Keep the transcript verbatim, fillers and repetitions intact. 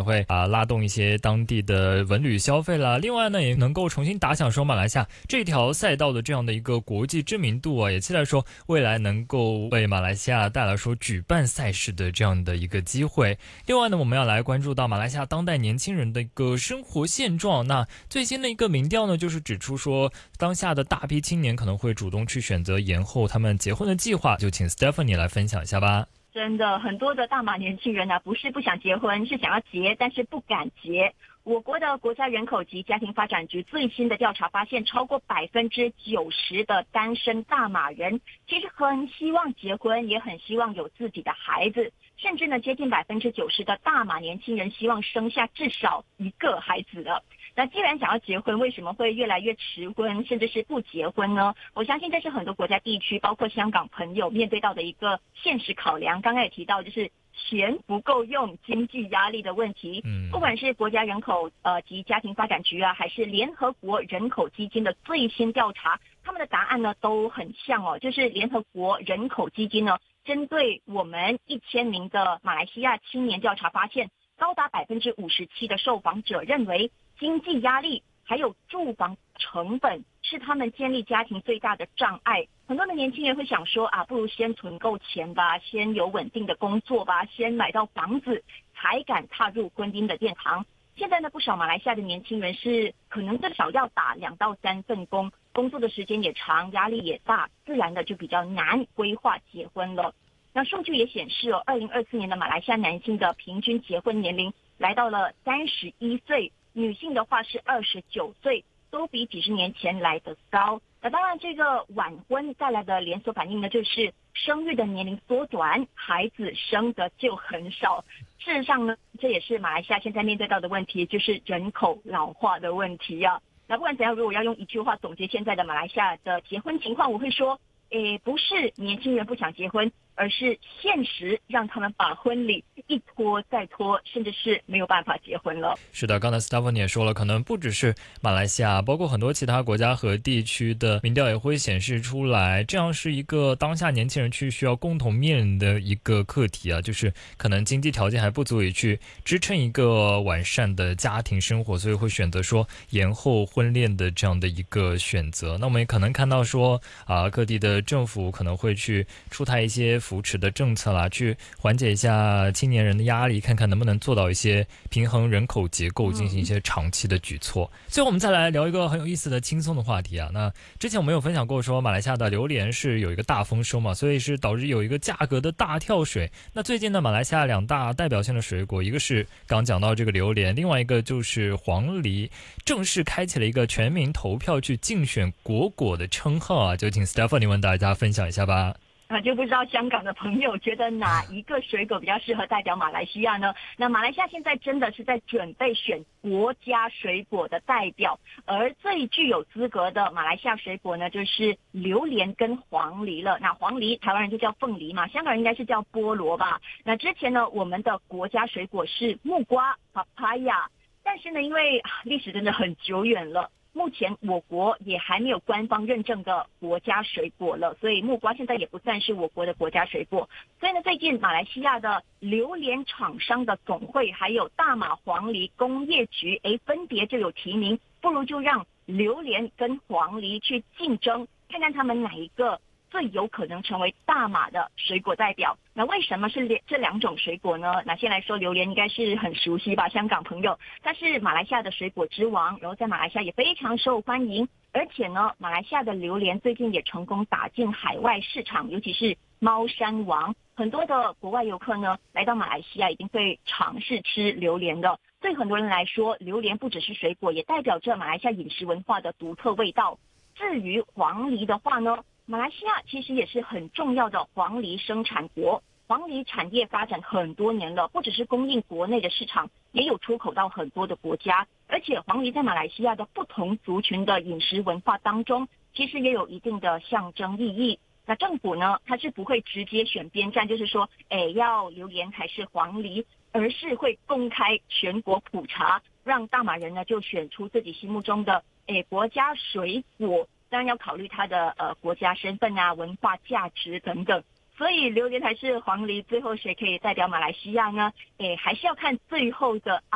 会啊拉动一些当地的文旅消费啦。另外呢，也能够重新打响说马来西亚这条赛道的这样的一个国际知名度啊，也期待说未来能够为马来西亚带来说举办赛事的这样的一个机会。另外呢，我们要来关注到马来西亚当代年轻人的一个生活现状。那最新的一个民调呢，就是指出说当下的大批青年可能会主动去选择延后他们结婚的计划，就请 Stephanie 来分享一下吧。 真的，很多的大马年轻人啊，不是不想结婚，是想要结，但是不敢结。我国的国家人口及家庭发展局最新的调查发现，超过百分之九十的单身大马人其实很希望结婚，也很希望有自己的孩子，甚至呢，接近百分之九十的大马年轻人希望生下至少一个孩子了。那既然想要结婚，为什么会越来越迟婚，甚至是不结婚呢？我相信这是很多国家地区，包括香港朋友面对到的一个现实考量。刚刚也提到，就是钱不够用，经济压力的问题。嗯，不管是国家人口呃及家庭发展局啊，还是联合国人口基金的最新调查，他们的答案呢都很像哦，就是联合国人口基金呢，针对我们一千名的马来西亚青年调查发现，高达百分之五十七的受访者认为经济压力还有住房成本是他们建立家庭最大的障碍。很多的年轻人会想说啊，不如先存够钱吧，先有稳定的工作吧，先买到房子才敢踏入婚姻的殿堂。现在呢，不少马来西亚的年轻人是可能至少要打两到三份工，工作的时间也长，压力也大，自然的就比较难规划结婚了。那数据也显示哦，二零二四年的马来西亚男性的平均结婚年龄来到了三十一岁，女性的话是二十九岁，都比几十年前来得高。那当然，这个晚婚带来的连锁反应呢，就是生育的年龄缩短，孩子生的就很少。事实上呢，这也是马来西亚现在面对到的问题，就是人口老化的问题啊。那不管怎样，如果要用一句话总结现在的马来西亚的结婚情况，我会说，诶，不是年轻人不想结婚，而是现实让他们把婚礼一拖再拖，甚至是没有办法结婚了。 是的，刚才 Stephanie 也说了，可能不只是马来西亚，包括很多其他国家和地区的民调也会显示出来，这样是一个当下年轻人去需要共同面临的一个课题啊，就是可能经济条件还不足以去支撑一个完善的家庭生活，所以会选择说延后婚恋的这样的一个选择。那我们也可能看到说啊，各地的政府可能会去出台一些扶持的政策啦，去缓解一下青年人的压力，看看能不能做到一些平衡人口结构，进行一些长期的举措。最后我们再来聊一个很有意思的轻松的话题啊。那之前我们有分享过说马来西亚的榴莲是有一个大丰收嘛，所以是导致有一个价格的大跳水。那最近呢，马来西亚两大代表性的水果，一个是刚讲到这个榴莲，另外一个就是黄梨，正式开启了一个全民投票去竞选果果的称号啊。就请 Stephanie 为大家分享一下吧。 啊，就不知道香港的朋友觉得哪一个水果比较适合代表马来西亚呢？那马来西亚现在真的是在准备选国家水果的代表，而最具有资格的马来西亚水果呢，就是榴莲跟黄梨了。那黄梨台湾人就叫凤梨嘛，香港人应该是叫菠萝吧。那之前呢，我们的国家水果是木瓜 papaya， 但是呢，因为历史真的很久远了，目前我国也还没有官方认证的国家水果了，所以木瓜现在也不算是我国的国家水果。所以呢，最近马来西亚的榴莲厂商的总会还有大马黄梨工业局，诶，分别就有提名，不如就让榴莲跟黄梨去竞争，看看他们哪一个最有可能成为大马的水果代表。那为什么是这两种水果呢？那先来说榴莲应该是很熟悉吧，香港朋友，它是马来西亚的水果之王，然后在马来西亚也非常受欢迎，而且呢，马来西亚的榴莲最近也成功打进海外市场，尤其是猫山王，很多的国外游客呢来到马来西亚一定会尝试吃榴莲的。对很多人来说，榴莲不只是水果，也代表着马来西亚饮食文化的独特味道。至于黄梨的话呢，马来西亚其实也是很重要的黄梨生产国，黄梨产业发展很多年了，不只是供应国内的市场，也有出口到很多的国家。而且黄梨在马来西亚的不同族群的饮食文化当中，其实也有一定的象征意义。那政府呢，它是不会直接选边站，就是说，哎，要榴莲还是黄梨，而是会公开全国普查，让大马人呢就选出自己心目中的哎国家水果，当然要考虑它的呃国家身份啊、文化价值等等。所以榴莲还是黄梨，最后谁可以代表马来西亚呢？哎，还是要看最后的